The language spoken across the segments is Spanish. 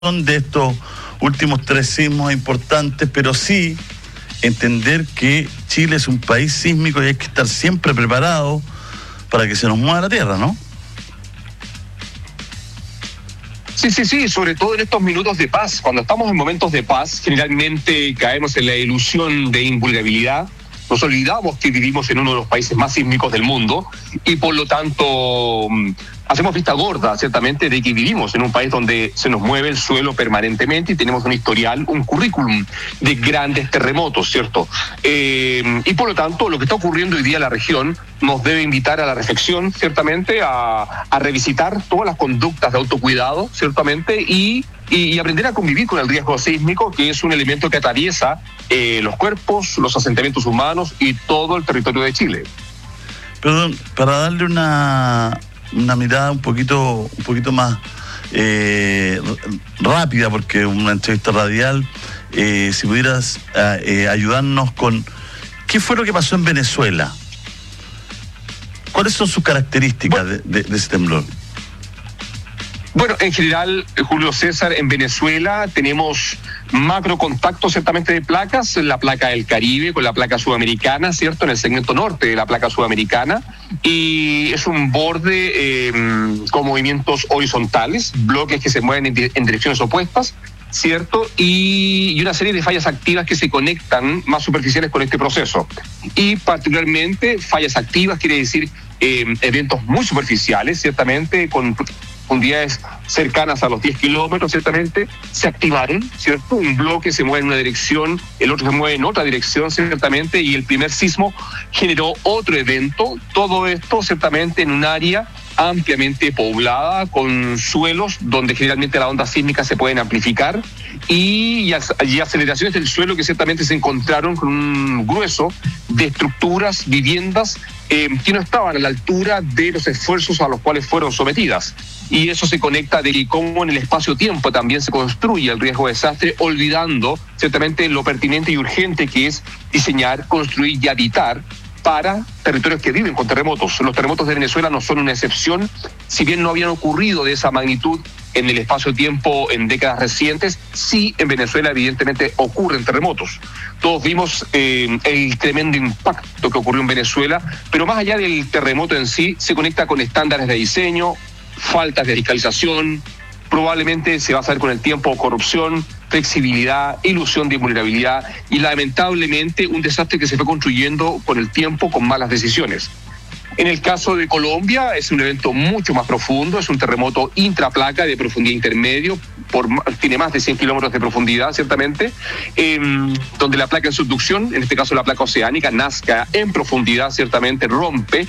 de estos últimos 3 sismos importantes, pero sí entender que Chile es un país sísmico y hay que estar siempre preparado para que se nos mueva la tierra, ¿no? Sí, sobre todo en estos minutos de paz. Cuando estamos en momentos de paz, generalmente caemos en la ilusión de invulnerabilidad. Nos olvidamos que vivimos en uno de los países más sísmicos del mundo y por lo tanto hacemos vista gorda, ciertamente, de que vivimos en un país donde se nos mueve el suelo permanentemente y tenemos un historial, un currículum de grandes terremotos, ¿cierto? Y por lo tanto, lo que está ocurriendo hoy día en la región nos debe invitar a la reflexión, ciertamente, a revisitar todas las conductas de autocuidado, ciertamente, y aprender a convivir con el riesgo sísmico, que es un elemento que atraviesa los cuerpos, los asentamientos humanos y todo el territorio de Chile. Perdón, para darle una mirada un poquito más rápida, porque una entrevista radial, si pudieras ayudarnos con ¿qué fue lo que pasó en Venezuela? ¿Cuáles son sus características de ese temblor? Bueno, en general, Julio César, en Venezuela tenemos macro contacto ciertamente de placas, la placa del Caribe con la placa sudamericana, ¿cierto? En el segmento norte de la placa sudamericana, y es un borde con movimientos horizontales, bloques que se mueven en direcciones opuestas, ¿cierto? Y una serie de fallas activas que se conectan más superficiales con este proceso. Y particularmente fallas activas quiere decir eventos muy superficiales, ciertamente, con profundidades cercanas a los 10 kilómetros, ciertamente, se activaron, ¿cierto? Un bloque se mueve en una dirección, el otro se mueve en otra dirección, ciertamente, y el primer sismo generó otro evento, todo esto, ciertamente, en un área ampliamente poblada, con suelos donde generalmente las ondas sísmicas se pueden amplificar y aceleraciones del suelo que ciertamente se encontraron con un grueso de estructuras, viviendas que no estaban a la altura de los esfuerzos a los cuales fueron sometidas. Y eso se conecta de cómo en el espacio-tiempo también se construye el riesgo de desastre, olvidando ciertamente lo pertinente y urgente que es diseñar, construir y habitar para territorios que viven con terremotos. Los terremotos de Venezuela no son una excepción, si bien no habían ocurrido de esa magnitud en el espacio-tiempo en décadas recientes, sí en Venezuela evidentemente ocurren terremotos. Todos vimos el tremendo impacto que ocurrió en Venezuela, pero más allá del terremoto en sí, se conecta con estándares de diseño, faltas de fiscalización, probablemente se va a hacer con el tiempo corrupción, flexibilidad, ilusión de vulnerabilidad y lamentablemente un desastre que se fue construyendo con el tiempo con malas decisiones. En el caso de Colombia es un evento mucho más profundo, es un terremoto intraplaca de profundidad intermedio, tiene más de 100 kilómetros de profundidad, ciertamente, donde la placa en subducción, en este caso la placa oceánica, Nazca, en profundidad, ciertamente rompe,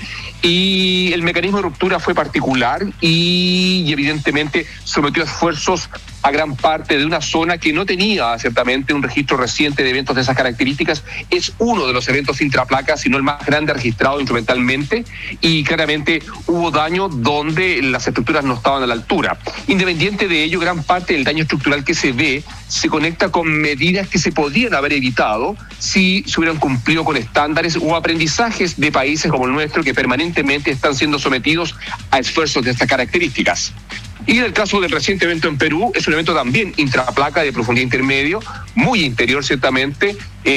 y el mecanismo de ruptura fue particular y evidentemente sometió a esfuerzos a gran parte de una zona que no tenía ciertamente un registro reciente de eventos de esas características. Es uno de los eventos intraplacas, si no el más grande registrado instrumentalmente, y claramente hubo daño donde las estructuras no estaban a la altura. Independiente de ello, gran parte del daño estructural que se ve se conecta con medidas que se podían haber evitado si se hubieran cumplido con estándares o aprendizajes de países como el nuestro que permanentemente están siendo sometidos a esfuerzos de estas características. Y en el caso del reciente evento en Perú, es un evento también intraplaca de profundidad intermedio, muy interior ciertamente.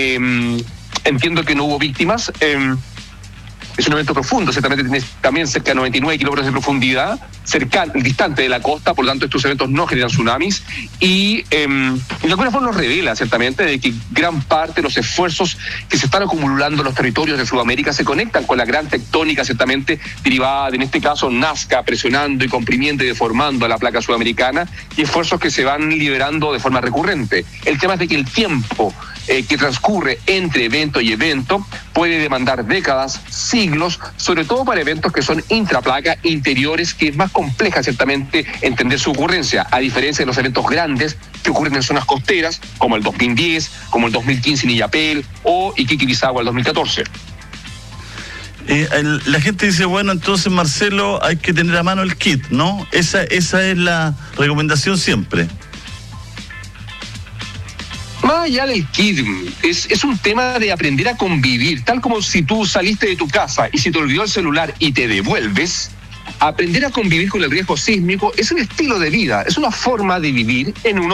Entiendo que no hubo víctimas. Es un evento profundo, ciertamente tiene también cerca de 99 kilómetros de profundidad, distante de la costa, por lo tanto estos eventos no generan tsunamis y de alguna forma nos revela ciertamente de que gran parte de los esfuerzos que se están acumulando en los territorios de Sudamérica se conectan con la gran tectónica ciertamente derivada de, en este caso, Nazca presionando y comprimiendo y deformando a la placa sudamericana y esfuerzos que se van liberando de forma recurrente. El tema es de que el tiempo que transcurre entre evento y evento puede demandar décadas, siglos, sobre todo para eventos que son intraplaca, interiores, que es más compleja ciertamente entender su ocurrencia, a diferencia de los eventos grandes que ocurren en zonas costeras, como el 2010, como el 2015 en Illapel o Iquique-Pisagua el 2014. La gente dice, bueno, entonces, Marcelo, hay que tener a mano el kit, ¿no? Esa es la recomendación siempre. Más allá del kit, es un tema de aprender a convivir, tal como si tú saliste de tu casa y se te olvidó el celular y te devuelves, aprender a convivir con el riesgo sísmico es un estilo de vida, es una forma de vivir en uno